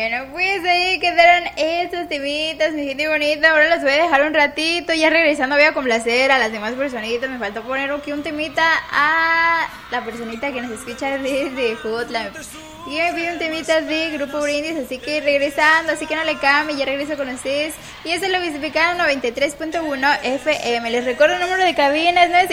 Bueno, pues ahí quedaron estos temitas, mi gente bonita. Ahora los voy a dejar un ratito. Ya regresando voy a complacer a las demás personitas. Me faltó poner aquí un temita a la personita que nos escucha desde Hotline. Y me pide un temita de Grupo Brindis, así que regresando, así que no le cambie, ya regreso con ustedes. Y eso es lo visificado 93.1 FM. Les recuerdo el número de cabina, es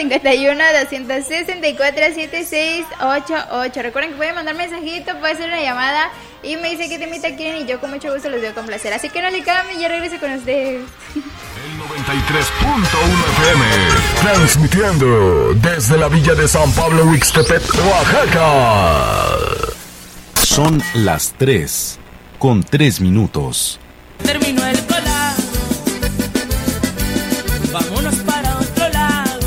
951-264-7688. Recuerden que pueden mandar mensajito, puede ser una llamada y me dice qué temita quieren y yo con mucho gusto los voy a complacer. Así que no le cambie, ya regreso con ustedes. El 93.1 FM, transmitiendo desde la villa de San Pablo, Huixtepec, Oaxaca. Son las 3:03. Terminó el colado, vámonos para otro lado.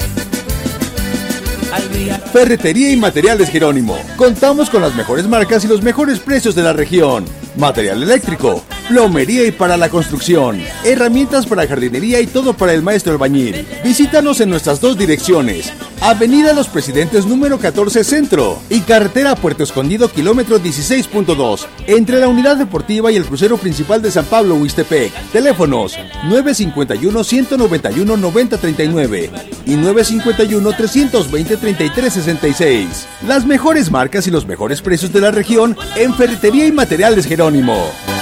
Ferretería y Materiales Jerónimo. Contamos con las mejores marcas y los mejores precios de la región. Material eléctrico, plomería y para la construcción, herramientas para jardinería y todo para el maestro albañil. Visítanos en nuestras dos direcciones: Avenida Los Presidentes número 14 Centro y Carretera Puerto Escondido kilómetro 16.2, entre la Unidad Deportiva y el crucero principal de San Pablo, Huixtepec. Teléfonos 951-191-9039 y 951-320-3366. Las mejores marcas y los mejores precios de la región en Ferretería y Materiales Jerónimo.